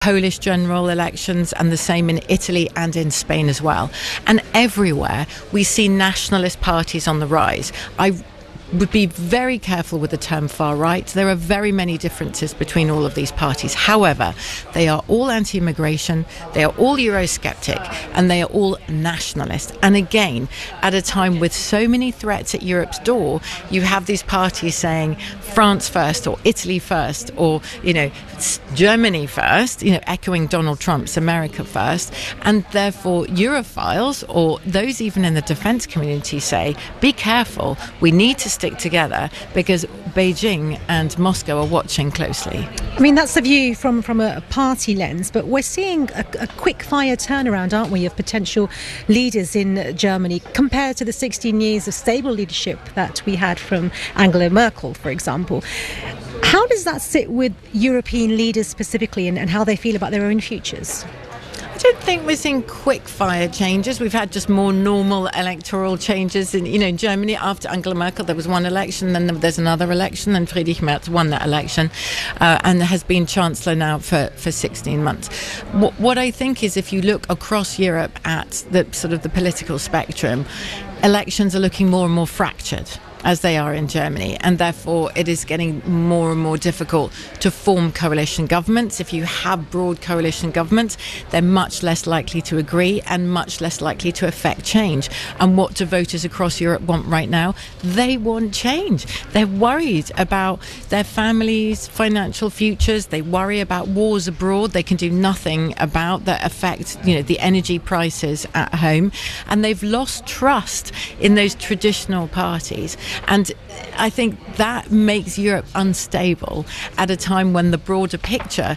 Polish general elections, and the same in Italy and in Spain as well. And everywhere we see nationalist parties on the rise. I would be very careful with the term far right. There are very many differences between all of these parties. However, they are all anti-immigration, they are all Eurosceptic, and they are all nationalist. And again, at a time with so many threats at Europe's door, you have these parties saying France first, or Italy first, or, Germany first, echoing Donald Trump's America first. And therefore, Europhiles, or those even in the defense community, say, be careful, we need to stick together because Beijing and Moscow are watching closely. I mean, that's the view from a party lens, but we're seeing a quick fire turnaround, aren't we, of potential leaders in Germany compared to the 16 years of stable leadership that we had from Angela Merkel, for example. How does that sit with European leaders specifically and how they feel about their own futures? I don't think we're seeing quick fire changes. We've had just more normal electoral changes. In Germany, after Angela Merkel, there was one election, then there's another election, and Friedrich Merz won that election and has been Chancellor now for 16 months. What I think is, if you look across Europe at the sort of the political spectrum, elections are looking more and more fractured, as they are in Germany, and therefore it is getting more and more difficult to form coalition governments. If you have broad coalition governments, they're much less likely to agree and much less likely to affect change. And what do voters across Europe want right now? They want change. They're worried about their families' financial futures. They worry about wars abroad they can do nothing about that affect, the energy prices at home. And they've lost trust in those traditional parties. And I think that makes Europe unstable at a time when the broader picture,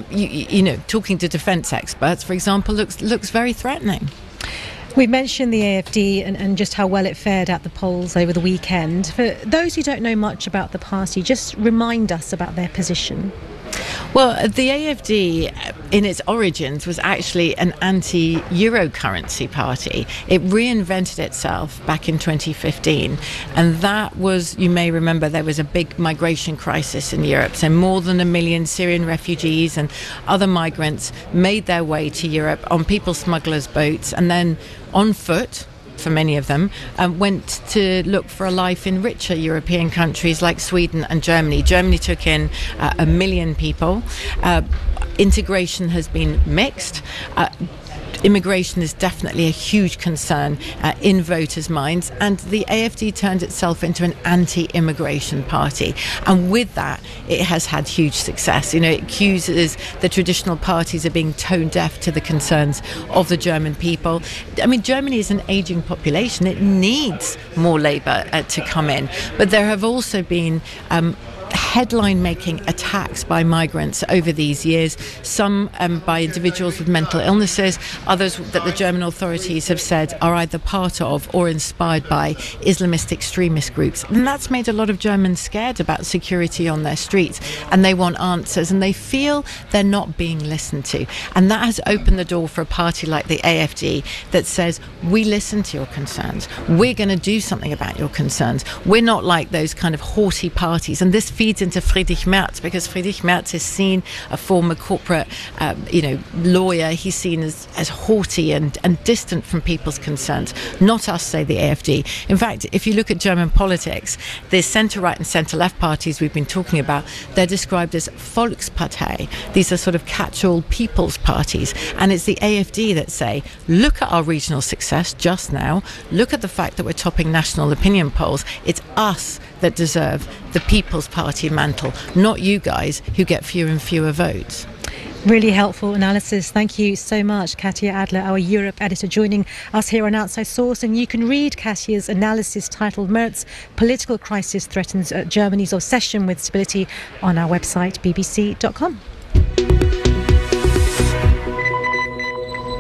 talking to defence experts, for example, looks very threatening. We mentioned the AfD and just how well it fared at the polls over the weekend. For those who don't know much about the party, just remind us about their position. Well, the AfD, in its origins, was actually an anti-Euro currency party. It reinvented itself back in 2015. And that was, you may remember, there was a big migration crisis in Europe. So more than 1 million Syrian refugees and other migrants made their way to Europe on people smugglers' boats and then on foot, for many of them, went to look for a life in richer European countries like Sweden and Germany. Germany took in 1 million people. Integration has been mixed. Immigration is definitely a huge concern in voters' minds, and the AfD turned itself into an anti-immigration party, and with that it has had huge success. It accuses the traditional parties of being tone deaf to the concerns of the German people. I mean, Germany is an aging population. It needs more labour to come in, but there have also been headline-making attacks by migrants over these years, some by individuals with mental illnesses, others that the German authorities have said are either part of or inspired by Islamist extremist groups. And that's made a lot of Germans scared about security on their streets, and they want answers, and they feel they're not being listened to. And that has opened the door for a party like the AfD that says, we listen to your concerns, we're going to do something about your concerns. We're not like those kind of haughty parties. And this feeds into Friedrich Merz, because Friedrich Merz is seen, a former corporate lawyer, he's seen as haughty and distant from people's concerns. Not us, say the AfD. In fact, if you look at German politics, the centre-right and centre-left parties we've been talking about, they're described as Volkspartei. These are sort of catch-all people's parties. And it's the AfD that say, look at our regional success just now, look at the fact that we're topping national opinion polls. It's us that deserve the People's Party mantle, not you guys who get fewer and fewer votes. Really helpful analysis. Thank you so much, Katja Adler, our Europe editor, joining us here on Outside Source. And you can read Katja's analysis titled Merz, Political Crisis Threatens Germany's Obsession with Stability on our website, bbc.com.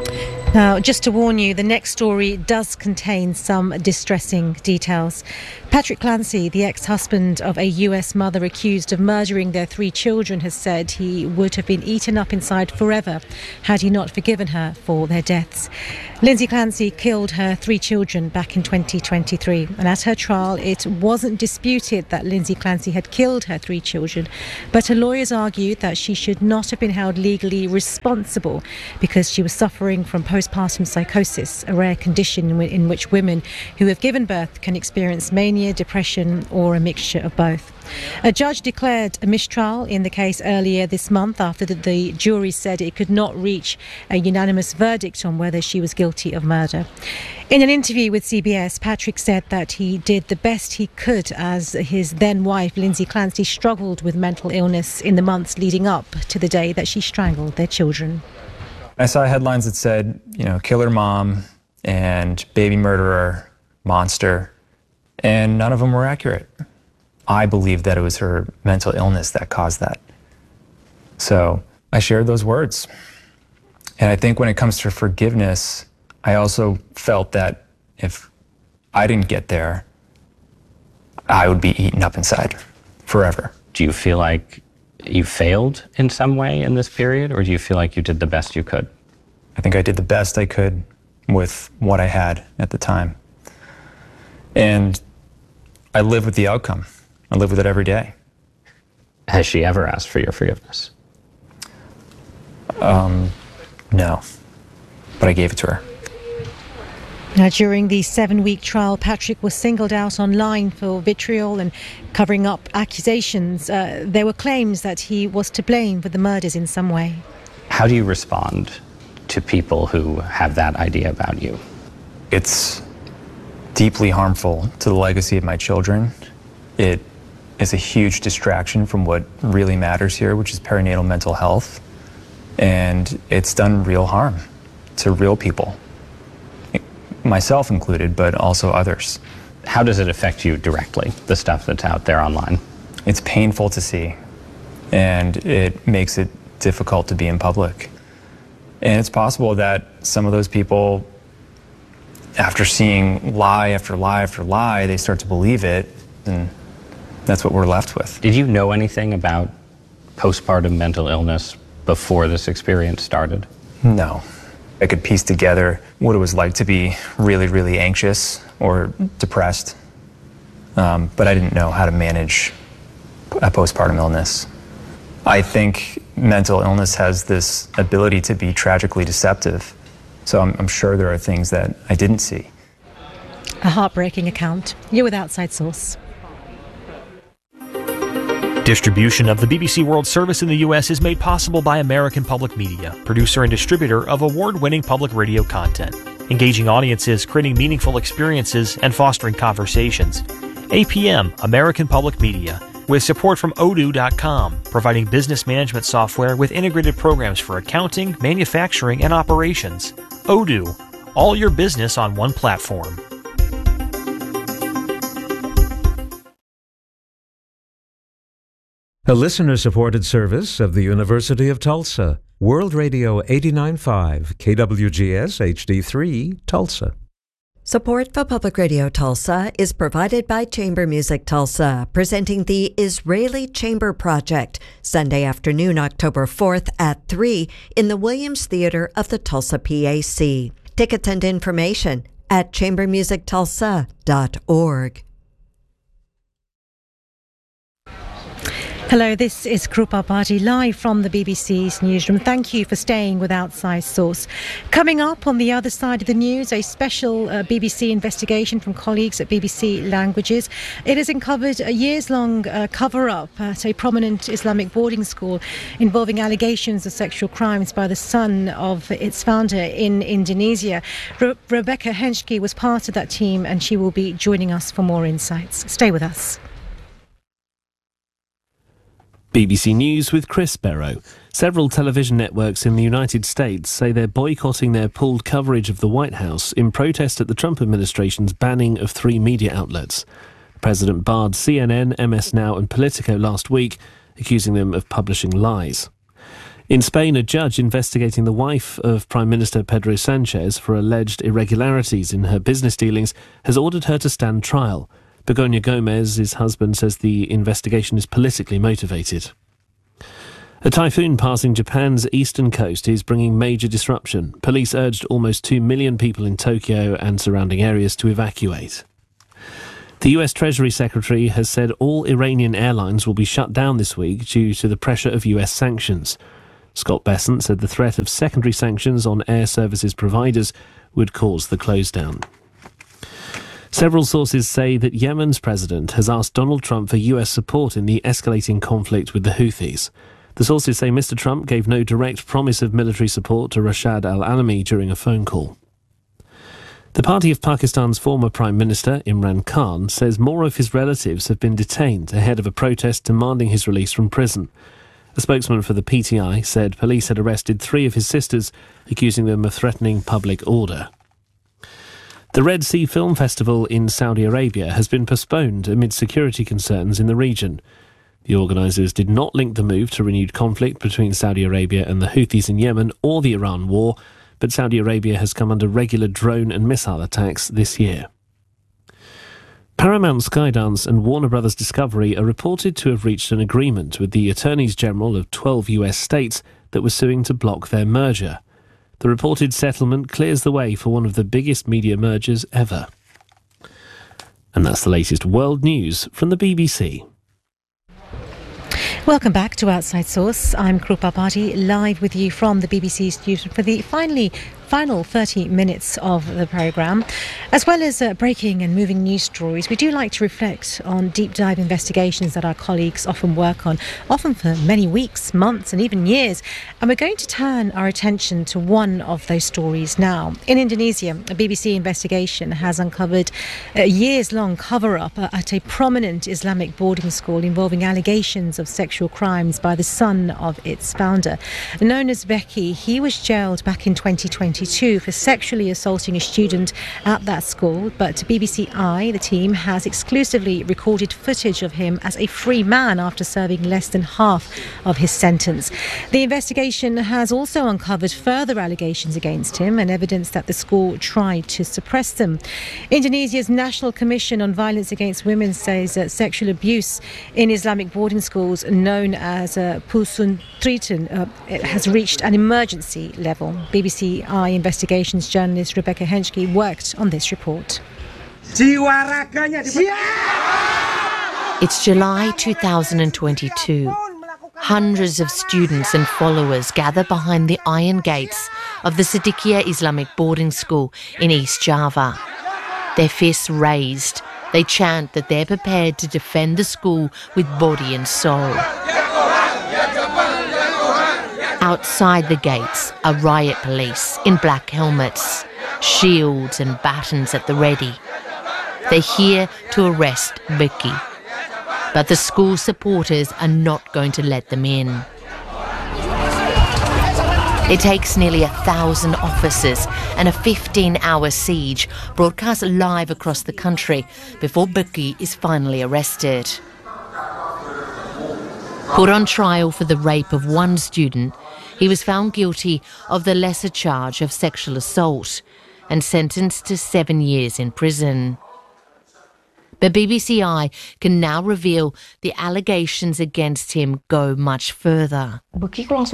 Now, just to warn you, the next story does contain some distressing details. Patrick Clancy, the ex-husband of a US mother accused of murdering their 3 children, has said he would have been eaten up inside forever had he not forgiven her for their deaths. Lindsay Clancy killed her 3 children back in 2023, and at her trial it wasn't disputed that Lindsay Clancy had killed her 3 children, but her lawyers argued that she should not have been held legally responsible because she was suffering from postpartum psychosis, a rare condition in which women who have given birth can experience mania, depression, or a mixture of both. A judge declared a mistrial in the case earlier this month after the jury said it could not reach a unanimous verdict on whether she was guilty of murder. In an interview with CBS, Patrick said that he did the best he could as his then wife, Lindsay Clancy, struggled with mental illness in the months leading up to the day that she strangled their children. I saw headlines that said, killer mom and baby murderer, monster, and none of them were accurate. I believed that it was her mental illness that caused that. So I shared those words. And I think when it comes to forgiveness, I also felt that if I didn't get there, I would be eaten up inside forever. Do you feel like you failed in some way in this period, or do you feel like you did the best you could? I think I did the best I could with what I had at the time. And I live with the outcome. I live with it every day. Has she ever asked for your forgiveness? No, but I gave it to her. Now, during the 7-week trial, Patrick was singled out online for vitriol and covering up accusations. There were claims that he was to blame for the murders in some way. How do you respond to people who have that idea about you? It's deeply harmful to the legacy of my children. It is a huge distraction from what really matters here, which is perinatal mental health. And it's done real harm to real people, myself included, but also others. How does it affect you directly, the stuff that's out there online? It's painful to see, and it makes it difficult to be in public. And it's possible that some of those people, after seeing lie after lie after lie, they start to believe it, and that's what we're left with. Did you know anything about postpartum mental illness before this experience started? No. I could piece together what it was like to be really, really anxious or depressed, but I didn't know how to manage a postpartum illness. I think mental illness has this ability to be tragically deceptive, so I'm sure there are things that I didn't see. A heartbreaking account. You're with Outside Source. Distribution of the BBC World Service in the U.S. is made possible by American Public Media, producer and distributor of award-winning public radio content, engaging audiences, creating meaningful experiences, and fostering conversations. APM, American Public Media, with support from Odoo.com, providing business management software with integrated programs for accounting, manufacturing, and operations. Odoo, all your business on one platform. A listener-supported service of the University of Tulsa. World Radio 89.5, KWGS HD3, Tulsa. Support for Public Radio Tulsa is provided by Chamber Music Tulsa, presenting the Israeli Chamber Project, Sunday afternoon, October 4th at 3 in the Williams Theater of the Tulsa PAC. Tickets and information at chambermusictulsa.org. Hello, this is Krupa Bhatti live from the BBC's newsroom. Thank you for staying with Outside Source. Coming up on the other side of the news, a special BBC investigation from colleagues at BBC Languages. It has uncovered a years-long cover-up at a prominent Islamic boarding school involving allegations of sexual crimes by the son of its founder in Indonesia. Rebecca Henschke was part of that team, and she will be joining us for more insights. Stay with us. BBC News with Chris Barrow. Several television networks in the United States say they're boycotting their pooled coverage of the White House in protest at the Trump administration's banning of 3 media outlets. The president barred CNN, MS Now and Politico last week, accusing them of publishing lies. In Spain, a judge investigating the wife of Prime Minister Pedro Sanchez for alleged irregularities in her business dealings has ordered her to stand trial. Begoña Gomez's husband says the investigation is politically motivated. A typhoon passing Japan's eastern coast is bringing major disruption. Police urged almost 2 million people in Tokyo and surrounding areas to evacuate. The US Treasury Secretary has said all Iranian airlines will be shut down this week due to the pressure of US sanctions. Scott Bessent said the threat of secondary sanctions on air services providers would cause the close down. Several sources say that Yemen's president has asked Donald Trump for US support in the escalating conflict with the Houthis. The sources say Mr. Trump gave no direct promise of military support to Rashad al-Alami during a phone call. The party of Pakistan's former Prime Minister, Imran Khan, says more of his relatives have been detained ahead of a protest demanding his release from prison. A spokesman for the PTI said police had arrested 3 of his sisters, accusing them of threatening public order. The Red Sea Film Festival in Saudi Arabia has been postponed amid security concerns in the region. The organisers did not link the move to renewed conflict between Saudi Arabia and the Houthis in Yemen or the Iran war, but Saudi Arabia has come under regular drone and missile attacks this year. Paramount Skydance and Warner Bros. Discovery are reported to have reached an agreement with the Attorneys General of 12 US states that were suing to block their merger. The reported settlement clears the way for one of the biggest media mergers ever. And that's the latest world news from the BBC. Welcome back to Outside Source. I'm Krupa Bhatti, live with you from the BBC studio for the final 30 minutes of the programme. As well as breaking and moving news stories, we do like to reflect on deep dive investigations that our colleagues often work on, often for many weeks, months and even years. And we're going to turn our attention to one of those stories now. In Indonesia, a BBC investigation has uncovered a years-long cover-up at a prominent Islamic boarding school involving allegations of sexual crimes by the son of its founder. Known as Becky, he was jailed back in 2022 for sexually assaulting a student at that school, but BBC Eye, the team, has exclusively recorded footage of him as a free man after serving less than half of his sentence. The investigation has also uncovered further allegations against him and evidence that the school tried to suppress them. Indonesia's National Commission on Violence Against Women says that sexual abuse in Islamic boarding schools known as Pusuntritan has reached an emergency level. BBC Eye investigations journalist Rebecca Henschke worked on this report. It's July 2022. Hundreds of students and followers gather behind the iron gates of the Siddiqiyah Islamic boarding school in East Java. Their fists raised, they chant that they're prepared to defend the school with body and soul. Outside the gates are riot police in black helmets, shields and batons at the ready. They're here to arrest Becky, but the school supporters are not going to let them in. It takes nearly 1,000 officers and a 15-hour siege broadcast live across the country before Becky is finally arrested. Put on trial for the rape of one student, he was found guilty of the lesser charge of sexual assault and sentenced to 7 years in prison. But BBC Eye can now reveal the allegations against him go much further. Becky grabbed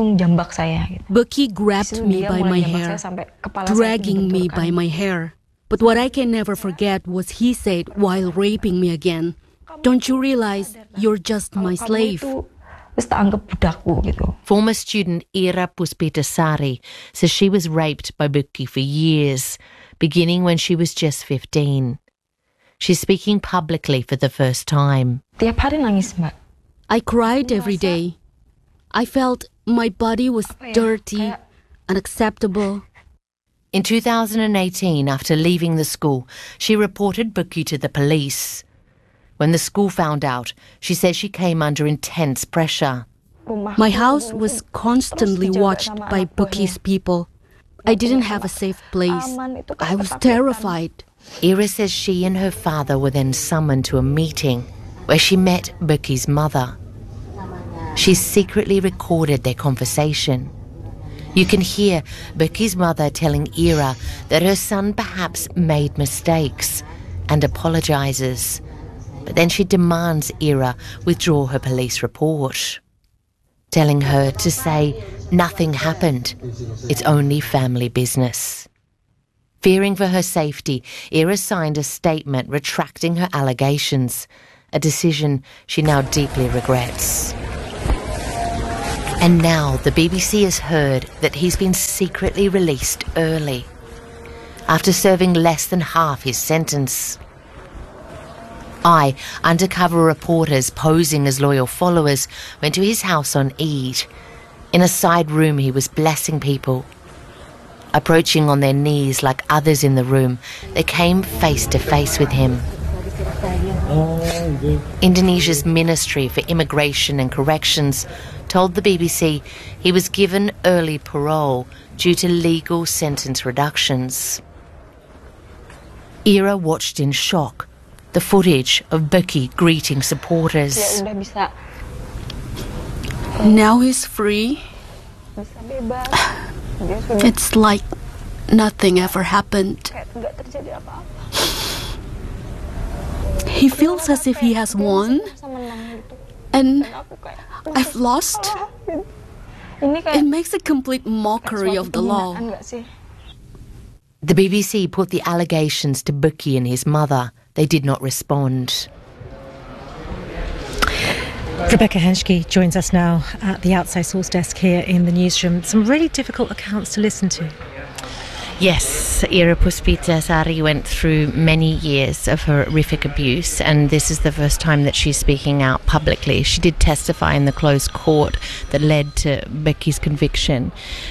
me by my hair, dragging me by my hair. But what I can never forget was he said while raping me again, "Don't you realize you're just my slave?" Former student Ira Puspitasari says she was raped by Becky for years, beginning when she was just 15. She's speaking publicly for the first time. I cried every day. I felt my body was dirty, unacceptable. In 2018, after leaving the school, she reported Becky to the police. When the school found out, she said she came under intense pressure. My house was constantly watched by Becky's people. I didn't have a safe place. I was terrified. Ira says she and her father were then summoned to a meeting where she met Becky's mother. She secretly recorded their conversation. You can hear Becky's mother telling Ira that her son perhaps made mistakes and apologises. But then she demands Ira withdraw her police report, telling her to say nothing happened. It's only family business. Fearing for her safety, Ira signed a statement retracting her allegations, a decision she now deeply regrets. And now the BBC has heard that he's been secretly released early, after serving less than half his sentence. Undercover reporters posing as loyal followers, went to his house on Eid. In a side room he was blessing people. Approaching on their knees like others in the room, they came face to face with him. Indonesia's Ministry for Immigration and Corrections told the BBC he was given early parole due to legal sentence reductions. Ira watched in shock the footage of Becky greeting supporters. Now he's free. It's like nothing ever happened. He feels as if he has won, and I've lost. It makes a complete mockery of the law. The BBC put the allegations to Becky and his mother. They did not respond. Rebecca Henschke joins us now at the Outside Source desk here in the newsroom. Some really difficult accounts to listen to. Yes, Ira Puspitasari went through many years of horrific abuse, and this is the first time that she's speaking out publicly. She did testify in the closed court that led to Becky's conviction,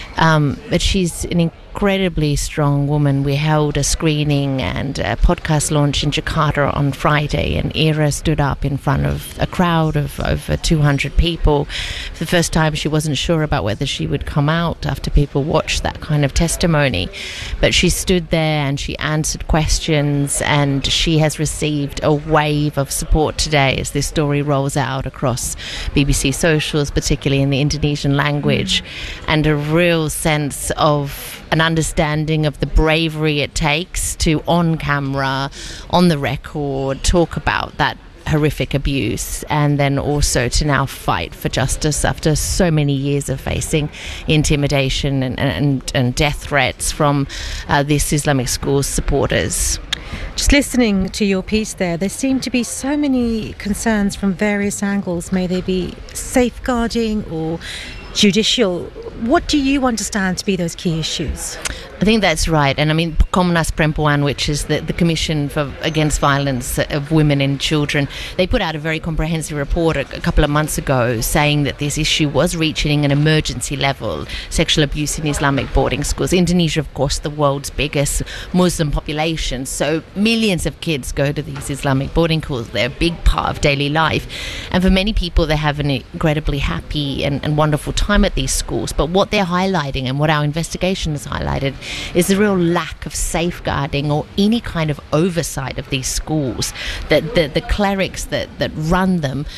but she's an incredibly strong woman. We held a screening and a podcast launch in Jakarta on Friday, and Ira stood up in front of a crowd of over 200 people. For the first time, she wasn't sure about whether she would come out after people watched that kind of testimony. But she stood there and she answered questions, and she has received a wave of support today as this story rolls out across BBC socials, particularly in the Indonesian language, and a real sense of an understanding of the bravery it takes to, on camera, on the record, talk about that horrific abuse, and then also to now fight for justice after so many years of facing intimidation and death threats from this Islamic school's supporters. Just listening to your piece there seem to be so many concerns from various angles. May they be safeguarding or judicial. What do you understand to be those key issues? I think that's right. And I mean, Komnas Perempuan, which is the Commission Against Violence of Women and Children, they put out a very comprehensive report a couple of months ago saying that this issue was reaching an emergency level, sexual abuse in Islamic boarding schools. Indonesia, of course, the world's biggest Muslim population, so millions of kids go to these Islamic boarding schools. They're a big part of daily life. And for many people, they have an incredibly happy and wonderful time at these schools. But what they're highlighting, and what our investigation has highlighted, is the real lack of safeguarding or any kind of oversight of these schools. That the clerics that run them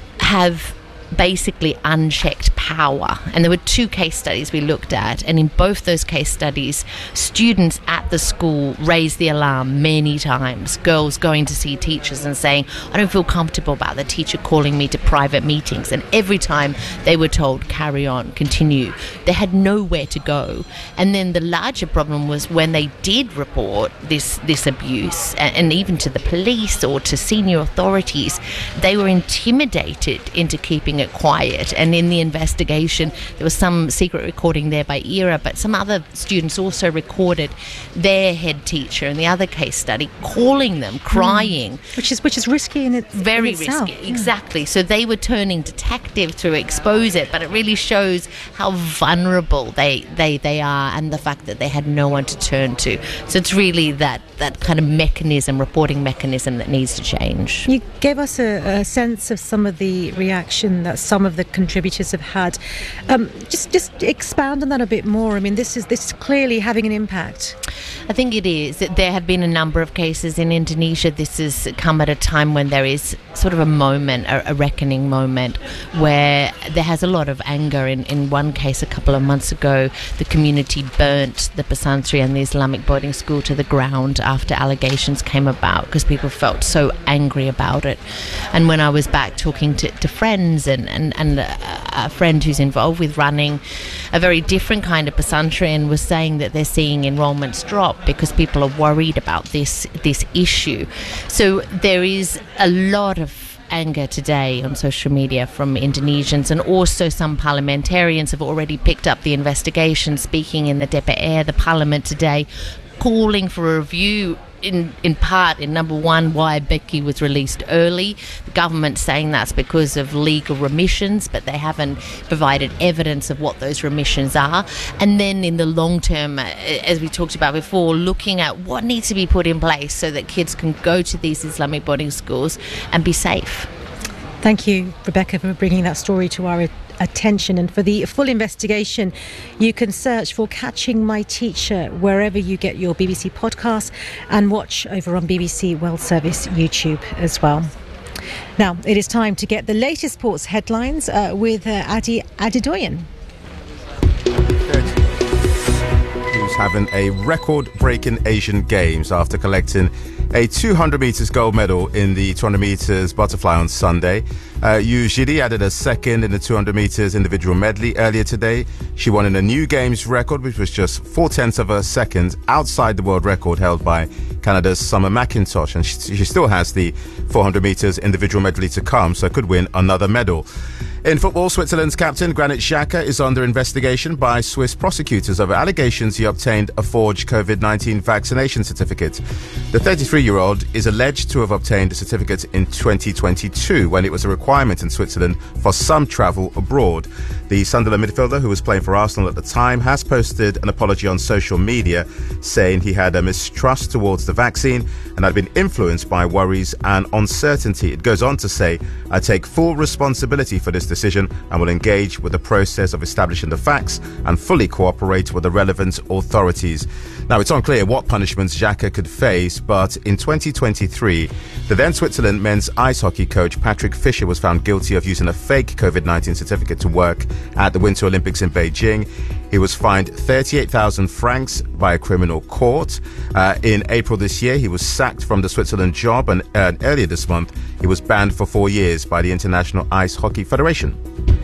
have basically unchecked power. And there were 2 case studies we looked at, and in both those case studies, students at the school raised the alarm many times. Girls going to see teachers and saying, I don't feel comfortable about the teacher calling me to private meetings, and every time they were told, carry on, continue. They had nowhere to go. And then the larger problem was when they did report this abuse, and even to the police or to senior authorities, they were intimidated into keeping it quiet. And in the investigation, there was some secret recording there by Ira, but some other students also recorded their head teacher in the other case study calling them, crying, which is risky in it. Very risky, exactly. So they were turning detective to expose it, but it really shows how vulnerable they are, and the fact that they had no one to turn to. So it's really that kind of mechanism, reporting mechanism, that needs to change. You gave us a sense of some of the reaction that some of the contributors have had. Just expound on that a bit more. I mean, this is clearly having an impact. I think it is. There have been a number of cases in Indonesia. This has come at a time when there is sort of a moment, a reckoning moment, where there has a lot of anger. In one case a couple of months ago, the community burnt the Pesantren and the Islamic boarding school to the ground after allegations came about, because people felt so angry about it. And when I was back talking to friends and a friend who's involved with running a very different kind of Pesantren was saying that they're seeing enrollments drop because people are worried about this issue. So there is a lot of anger today on social media from Indonesians, and also some parliamentarians have already picked up the investigation, speaking in the DPR, the parliament today, calling for a review in part, in number one, why Beki was released early. The government saying that's because of legal remissions, but they haven't provided evidence of what those remissions are. And then in the long term, as we talked about before, looking at what needs to be put in place so that kids can go to these Islamic boarding schools and be safe. Thank you, Rebecca, for bringing that story to our attention. And for the full investigation, you can search for Catching My Teacher wherever you get your BBC podcasts, and watch over on BBC World Service YouTube as well. Now, it is time to get the latest sports headlines with Adi Adedoyan. Who's having a record-breaking Asian Games after collecting a 200 metres gold medal in the 200 metres butterfly on Sunday. Yu Jiri added a second in the 200 metres individual medley earlier today. She won in a new Games record, which was just 0.4 of a second outside the world record held by Canada's Summer McIntosh. And she still has the 400 metres individual medley to come, so could win another medal. In football, Switzerland's captain Granit Xhaka is under investigation by Swiss prosecutors over allegations he obtained a forged COVID-19 vaccination certificate. The 33-year-old is alleged to have obtained a certificate in 2022 when it was a requirement in Switzerland for some travel abroad. The Sunderland midfielder, who was playing for Arsenal at the time, has posted an apology on social media saying he had a mistrust towards the vaccine and had been influenced by worries and uncertainty. It goes on to say, "I take full responsibility for this decision and will engage with the process of establishing the facts and fully cooperate with the relevant authorities." Now, it's unclear what punishments Xhaka could face, but in 2023, the then Switzerland men's ice hockey coach Patrick Fischer was found guilty of using a fake COVID-19 certificate to work at the Winter Olympics in Beijing. He was fined 38,000 francs by a criminal court. In April this year, he was sacked from the Switzerland job, and earlier this month, he was banned for 4 years by the International Ice Hockey Federation.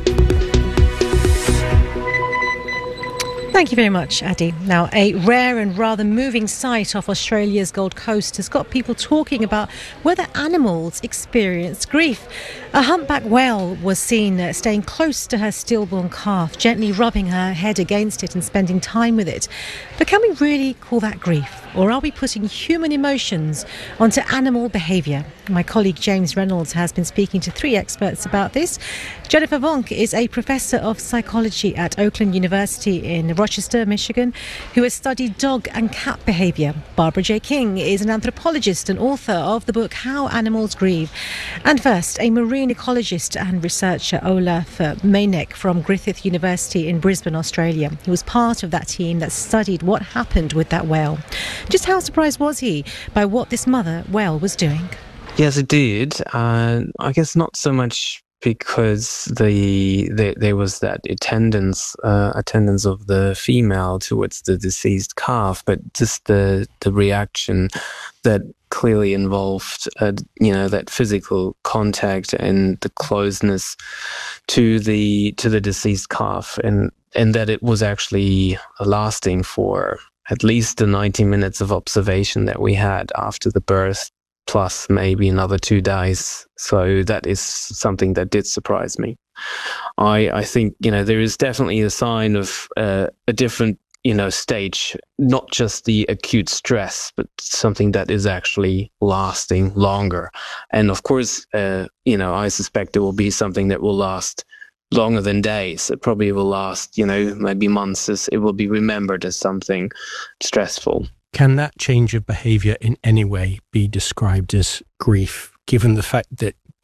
Thank you very much, Adi. Now, a rare and rather moving sight off Australia's Gold Coast has got people talking about whether animals experience grief. A humpback whale was seen staying close to her stillborn calf, gently rubbing her head against it and spending time with it. But can we really call that grief? Or are we putting human emotions onto animal behaviour? My colleague James Reynolds has been speaking to 3 experts about this. Jennifer Vonk is a professor of psychology at Oakland University in Rochester, Michigan, who has studied dog and cat behaviour. Barbara J. King is an anthropologist and author of the book How Animals Grieve. And first, a marine ecologist and researcher, Olaf Meinek from Griffith University in Brisbane, Australia. He was part of that team that studied what happened with that whale. Just how surprised was he by what this mother whale was doing? Yes, it did. I guess not so much because there was that attendance of the female towards the deceased calf, but just the reaction that clearly involved, that physical contact and the closeness to the deceased calf, and that it was actually lasting for at least the 90 minutes of observation that we had after the birth, plus maybe another 2 days. So that is something that did surprise me. I think, there is definitely a sign of a different, stage, not just the acute stress, but something that is actually lasting longer. And of course, I suspect it will be something that will last longer than days. It probably will last, maybe months, as it will be remembered as something stressful. Can that change of behaviour in any way be described as grief, given the fact that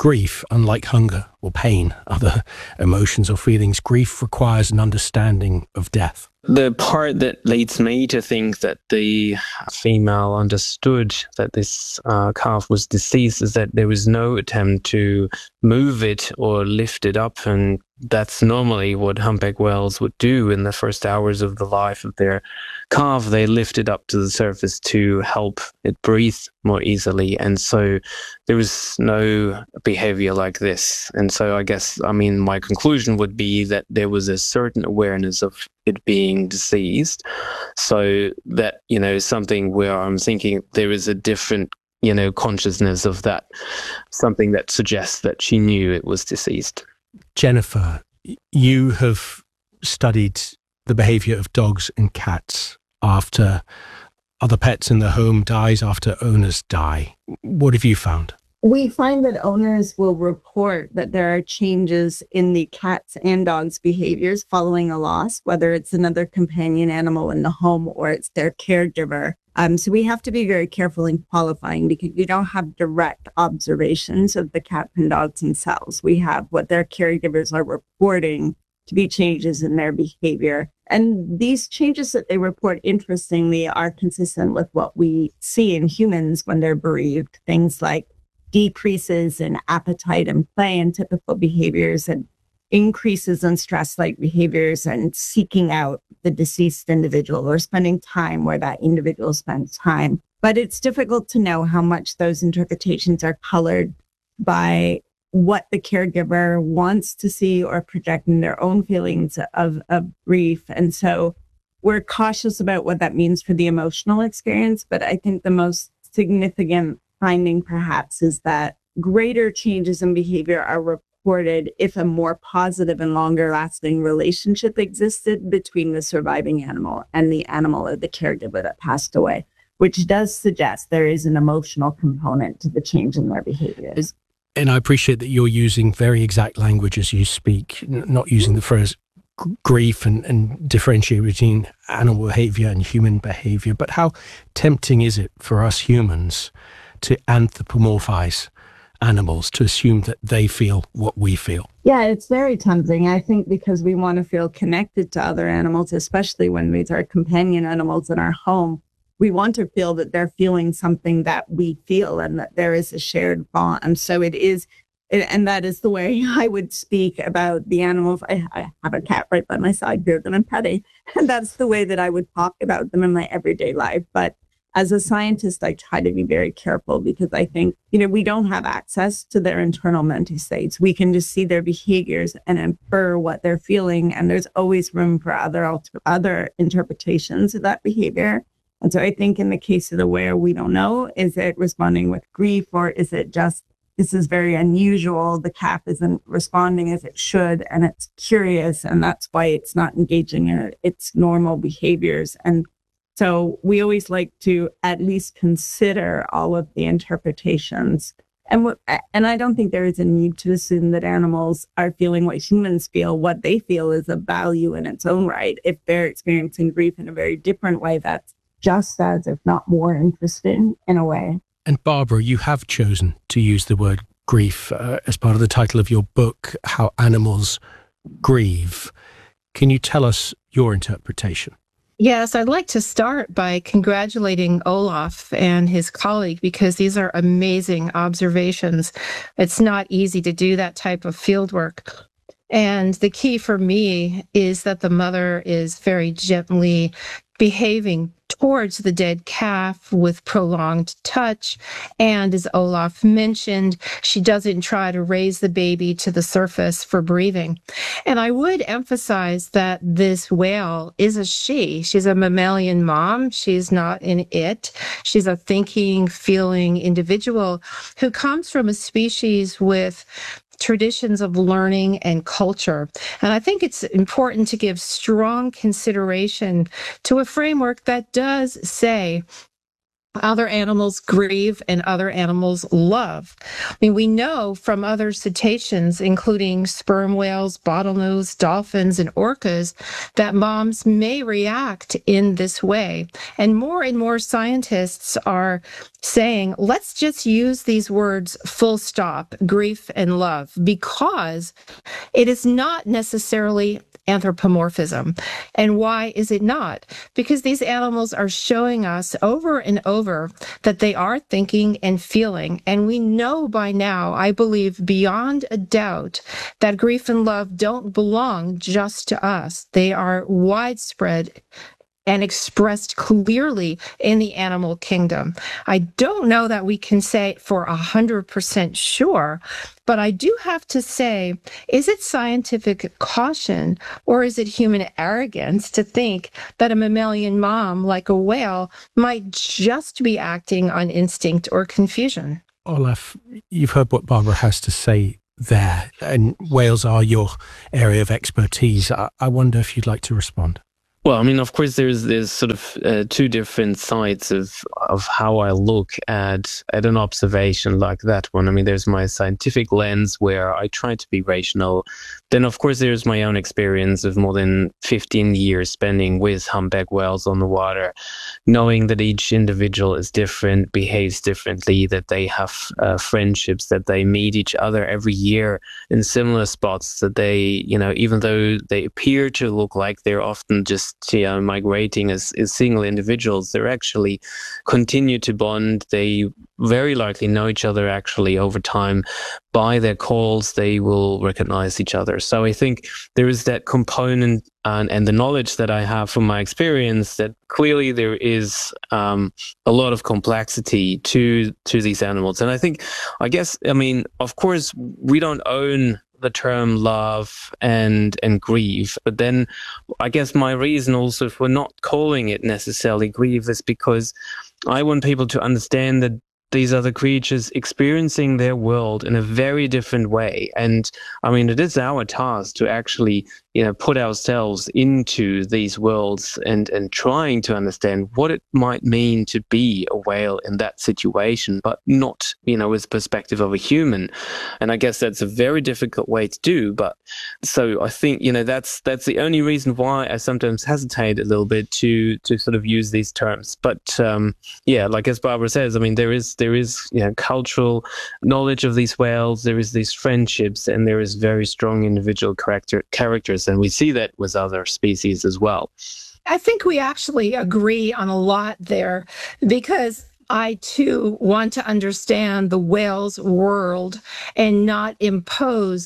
grief, unlike hunger or pain, other emotions or feelings, grief requires an understanding of death. The part that leads me to think that the female understood that this calf was deceased is that there was no attempt to move it or lift it up, and that's normally what humpback whales would do in the first hours of the life of their calf. They lift it up to the surface to help it breathe more easily, and so there was no behavior like this. And so my conclusion would be that there was a certain awareness of it being deceased, so that, something where I'm thinking there is a different, consciousness of that, something that suggests that she knew it was deceased. Jennifer, you have studied the behavior of dogs and cats after other pets in the home dies, after owners die. What have you found? We find that owners will report that there are changes in the cats and dogs' behaviors following a loss, whether it's another companion animal in the home or it's their caregiver. So we have to be very careful in qualifying, because we don't have direct observations of the cats and dogs themselves. We have what their caregivers are reporting to be changes in their behavior. And these changes that they report, interestingly, are consistent with what we see in humans when they're bereaved. Things like decreases in appetite and play and typical behaviors, and increases in stress-like behaviors and seeking out the deceased individual or spending time where that individual spends time. But it's difficult to know how much those interpretations are colored by what the caregiver wants to see or project in their own feelings of grief. And so we're cautious about what that means for the emotional experience. But I think the most significant finding perhaps is that greater changes in behavior are reported if a more positive and longer lasting relationship existed between the surviving animal and the animal or the caregiver that passed away, which does suggest there is an emotional component to the change in their behaviors. And I appreciate that you're using very exact language as you speak, not using the phrase grief and differentiate between animal behavior and human behavior. But how tempting is it for us humans to anthropomorphize animals, to assume that they feel what we feel? Yeah, it's very tempting, I think, because we want to feel connected to other animals, especially when these are companion animals in our home. We want to feel that they're feeling something that we feel and that there is a shared bond. So it is, and that is the way I would speak about the animals. I have a cat right by my side here that I'm petting, and that's the way that I would talk about them in my everyday life. But as a scientist, I try to be very careful, because I think, we don't have access to their internal mental states. We can just see their behaviors and infer what they're feeling. And there's always room for other interpretations of that behavior. And so I think in the case of the whale, we don't know, is it responding with grief, or is it just, this is very unusual, the calf isn't responding as it should, and it's curious, and that's why it's not engaging in its normal behaviors. And so we always like to at least consider all of the interpretations. And I don't think there is a need to assume that animals are feeling what humans feel. What they feel is a value in its own right. If they're experiencing grief in a very different way, that's just as, if not more, interesting in a way. And Barbara, you have chosen to use the word grief as part of the title of your book, How Animals Grieve. Can you tell us your interpretation? Yes, I'd like to start by congratulating Olaf and his colleague, because these are amazing observations. It's not easy to do that type of field work. And the key for me is that the mother is very gently behaving towards the dead calf with prolonged touch. And as Olaf mentioned, she doesn't try to raise the baby to the surface for breathing. And I would emphasize that this whale is a she. She's a mammalian mom. She's not an it. She's a thinking, feeling individual who comes from a species with traditions of learning and culture. And I think it's important to give strong consideration to a framework that does say other animals grieve and other animals love. I mean, we know from other cetaceans, including sperm whales, bottlenose, dolphins, and orcas, that moms may react in this way. And more scientists are saying, let's just use these words full stop, grief and love, because it is not necessarily anthropomorphism. And why is it not? Because these animals are showing us over and over that they are thinking and feeling. And we know by now, I believe beyond a doubt, that grief and love don't belong just to us. They are widespread and expressed clearly in the animal kingdom. I don't know that we can say for 100% sure, but I do have to say, is it scientific caution or is it human arrogance to think that a mammalian mom like a whale might just be acting on instinct or confusion? Olaf, you've heard what Barbara has to say there, and whales are your area of expertise. I wonder if you'd like to respond. Well, I mean, of course, there's sort of two different sides of how I look at an observation like that one. I mean, there's my scientific lens where I try to be rational. Then, of course, there's my own experience of more than 15 years spending with humpback whales on the water, knowing that each individual is different, behaves differently, that they have friendships, that they meet each other every year in similar spots, that they, even though they appear to look like they're often just migrating as single individuals, they're actually continue to bond. They very likely know each other actually over time. By their calls, they will recognize each other. So I think there is that component and the knowledge that I have from my experience that clearly there is a lot of complexity to these animals. And I guess, of course, we don't own the term love and grief, but then I guess my reason also for not calling it necessarily grief is because I want people to understand that these other creatures experiencing their world in a very different way. And it is our task to actually, put ourselves into these worlds and trying to understand what it might mean to be a whale in that situation, but not, with the perspective of a human. And I guess that's a very difficult way to do. But so I think, that's the only reason why I sometimes hesitate a little bit to sort of use these terms. But like as Barbara says, there is cultural knowledge of these whales, there is these friendships, and there is very strong individual characters, and we see that with other species as well. I think we actually agree on a lot there, because I too want to understand the whale's world and not impose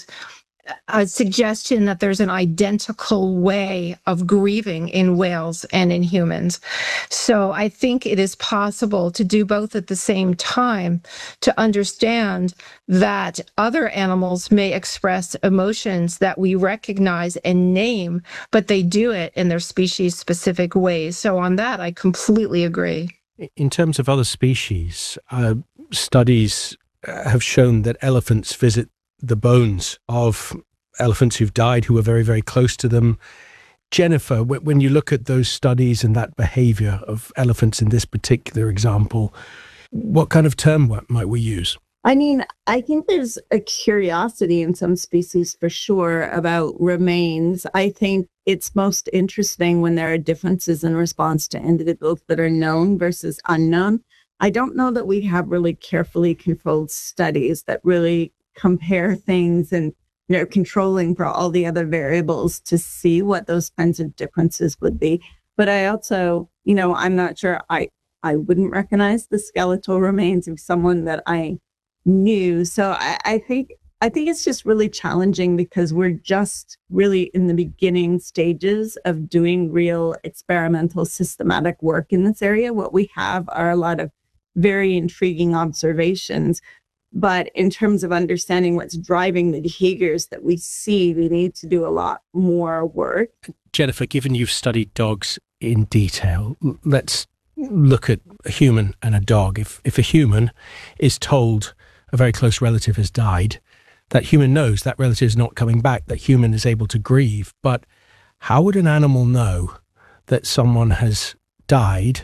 a suggestion that there's an identical way of grieving in whales and in humans. So I think it is possible to do both at the same time, to understand that other animals may express emotions that we recognize and name, but they do it in their species-specific ways. So on that, I completely agree. In terms of other species, studies have shown that elephants visit the bones of elephants who've died, who are very, very close to them. Jennifer, when you look at those studies and that behavior of elephants in this particular example, what kind of term might we use? I think there's a curiosity in some species for sure about remains. I think it's most interesting when there are differences in response to individuals that are known versus unknown. I don't know that we have really carefully controlled studies that really compare things and controlling for all the other variables to see what those kinds of differences would be. But I also, I'm not sure I wouldn't recognize the skeletal remains of someone that I knew. So I think it's just really challenging because we're just really in the beginning stages of doing real experimental systematic work in this area. What we have are a lot of very intriguing observations. But in terms of understanding what's driving the behaviors that we see, we need to do a lot more work. Jennifer, given you've studied dogs in detail, let's look at a human and a dog. If a human is told a very close relative has died, that human knows that relative is not coming back, that human is able to grieve. But how would an animal know that someone has died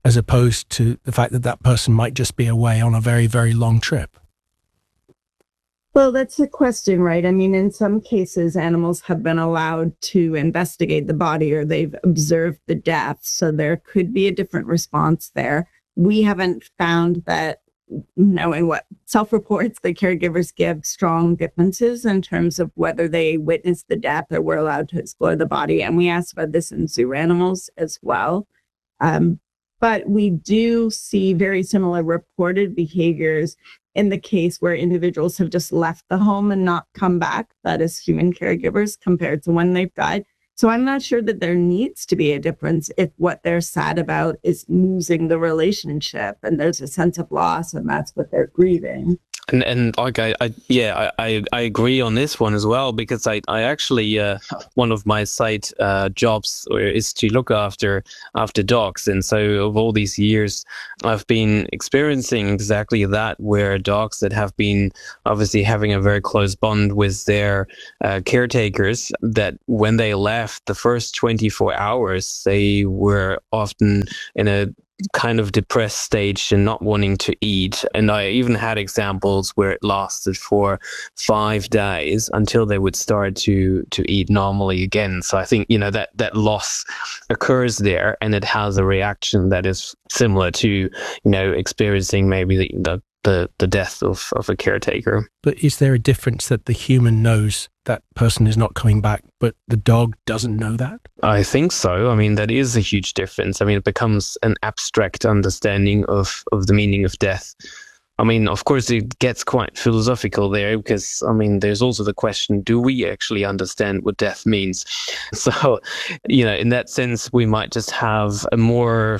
as opposed to the fact that that person might just be away on a very, very long trip? Well, that's a question, right? I mean, in some cases, animals have been allowed to investigate the body or they've observed the death. So there could be a different response there. We haven't found that, knowing what self-reports the caregivers give, strong differences in terms of whether they witnessed the death or were allowed to explore the body. And we asked about this in zoo animals as well. But we do see very similar reported behaviors in the case where individuals have just left the home and not come back, that is human caregivers, compared to when they've died. So I'm not sure that there needs to be a difference if what they're sad about is losing the relationship and there's a sense of loss and that's what they're grieving. And okay, I agree on this one as well, because I actually one of my side jobs is to look after dogs, and so of all these years I've been experiencing exactly that, where dogs that have been obviously having a very close bond with their caretakers, that when they left the first 24 hours they were often in a kind of depressed stage and not wanting to eat. And I even had examples where it lasted for 5 days until they would start to eat normally again. So I think, that loss occurs there, and it has a reaction that is similar to, experiencing maybe the death of a caretaker. But is there a difference that the human knows that person is not coming back, but the dog doesn't know that? I think so. I mean, that is a huge difference. I mean, it becomes an abstract understanding of the meaning of death. I mean, of course, it gets quite philosophical there, because, I mean, there's also the question, do we actually understand what death means? So, in that sense, we might just have a more,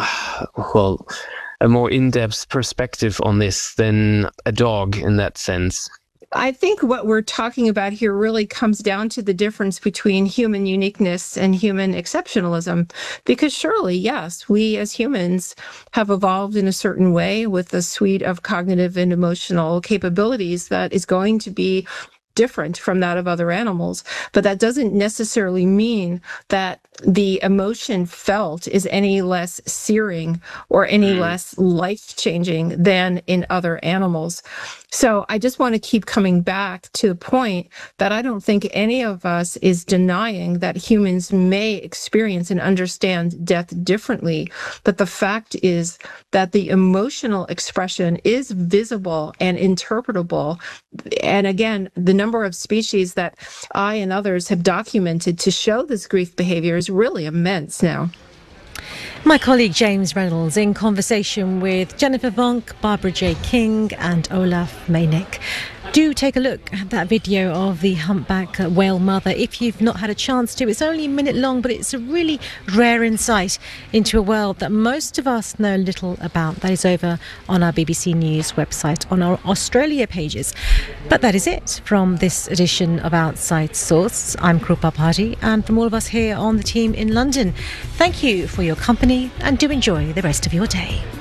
a more in-depth perspective on this than a dog in that sense. I think what we're talking about here really comes down to the difference between human uniqueness and human exceptionalism. Because surely, yes, we as humans have evolved in a certain way with a suite of cognitive and emotional capabilities that is going to be different from that of other animals. But that doesn't necessarily mean that the emotion felt is any less searing or any less life-changing than in other animals. So I just want to keep coming back to the point that I don't think any of us is denying that humans may experience and understand death differently. But the fact is that the emotional expression is visible and interpretable. And again, the number of species that I and others have documented to show this grief behavior is really immense now. My colleague James Reynolds in conversation with Jennifer Vonk, Barbara J. King and Olaf Meynick. Do take a look at that video of the humpback whale mother if you've not had a chance to. It's only a minute long, but it's a really rare insight into a world that most of us know little about. That is over on our BBC News website, on our Australia pages. But that is it from this edition of Outside Source. I'm Krupa Party, and from all of us here on the team in London, thank you for your company and do enjoy the rest of your day.